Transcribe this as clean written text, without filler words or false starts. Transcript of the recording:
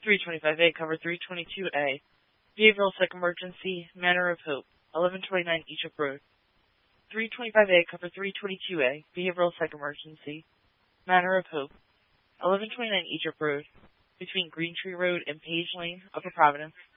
325A, cover 322A. Behavioral Psych Emergency, Manor of Hope, 1129 Egypt Road. 325A, cover 322A. Behavioral Psych Emergency, Manor of Hope, 1129 Egypt Road, between Green Tree Road and Page Lane, Upper Providence.